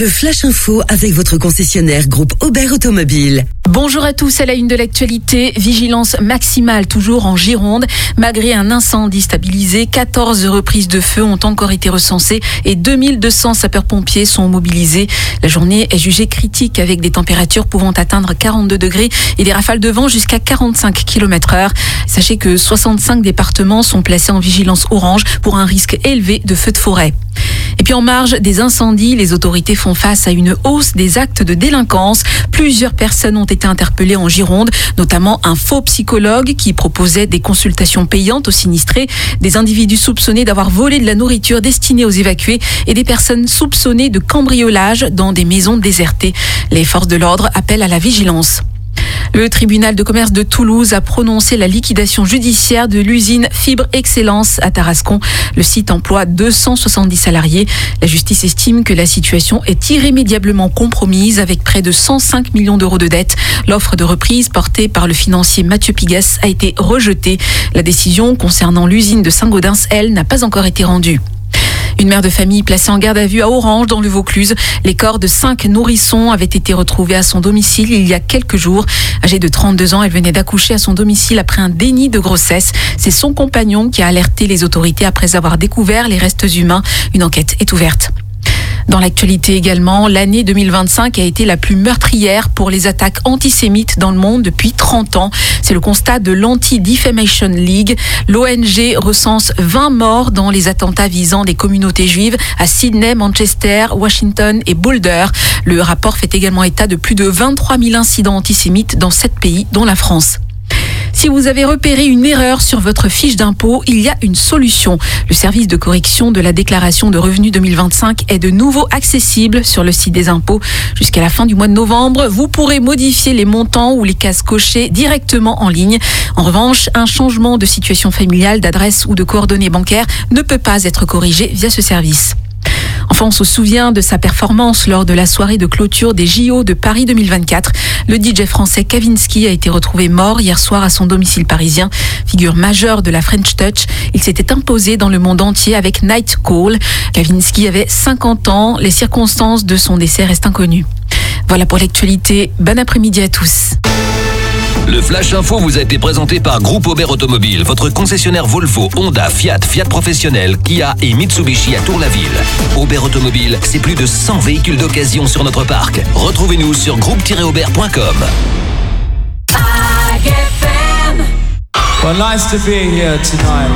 Le Flash Info avec votre concessionnaire groupe Aubert Automobile. Bonjour à tous, à la une de l'actualité, vigilance maximale toujours en Gironde. Malgré un incendie stabilisé, 14 reprises de feu ont encore été recensées et 2200 sapeurs-pompiers sont mobilisés. La journée est jugée critique avec des températures pouvant atteindre 42 degrés et des rafales de vent jusqu'à 45 km/h. Sachez que 65 départements sont placés en vigilance orange pour un risque élevé de feux de forêt. Et puis en marge des incendies, les autorités font face à une hausse des actes de délinquance. Plusieurs personnes ont été interpellées en Gironde, notamment un faux psychologue qui proposait des consultations payantes aux sinistrés, des individus soupçonnés d'avoir volé de la nourriture destinée aux évacués et des personnes soupçonnées de cambriolage dans des maisons désertées. Les forces de l'ordre appellent à la vigilance. Le tribunal de commerce de Toulouse a prononcé la liquidation judiciaire de l'usine Fibre Excellence à Tarascon. Le site emploie 270 salariés. La justice estime que la situation est irrémédiablement compromise avec près de 105 millions d'euros de dettes. L'offre de reprise portée par le financier Mathieu Pigas a été rejetée. La décision concernant l'usine de Saint-Gaudens, elle, n'a pas encore été rendue. Une mère de famille placée en garde à vue à Orange dans le Vaucluse. Les corps de 5 nourrissons avaient été retrouvés à son domicile il y a quelques jours. Âgée de 32 ans, elle venait d'accoucher à son domicile après un déni de grossesse. C'est son compagnon qui a alerté les autorités après avoir découvert les restes humains. Une enquête est ouverte. Dans l'actualité également, l'année 2025 a été la plus meurtrière pour les attaques antisémites dans le monde depuis 30 ans. C'est le constat de l'Anti-Defamation League. L'ONG recense 20 morts dans les attentats visant des communautés juives à Sydney, Manchester, Washington et Boulder. Le rapport fait également état de plus de 23 000 incidents antisémites dans 7 pays, dont la France. Si vous avez repéré une erreur sur votre fiche d'impôt, il y a une solution. Le service de correction de la déclaration de revenus 2025 est de nouveau accessible sur le site des impôts. Jusqu'à la fin du mois de novembre, vous pourrez modifier les montants ou les cases cochées directement en ligne. En revanche, un changement de situation familiale, d'adresse ou de coordonnées bancaires ne peut pas être corrigé via ce service. Enfin, on se souvient de sa performance lors de la soirée de clôture des JO de Paris 2024. Le DJ français Kavinsky a été retrouvé mort hier soir à son domicile parisien. Figure majeure de la French Touch, il s'était imposé dans le monde entier avec Night Call. Kavinsky avait 50 ans. Les circonstances de son décès restent inconnues. Voilà pour l'actualité. Bon après-midi à tous. Le Flash Info vous a été présenté par Groupe Aubert Automobile, votre concessionnaire Volvo, Honda, Fiat, Fiat Professionnel, Kia et Mitsubishi à Tour-la-Ville. Aubert Automobile, c'est plus de 100 véhicules d'occasion sur notre parc. Retrouvez-nous sur groupe-aubert.com. Well, nice to be here tonight.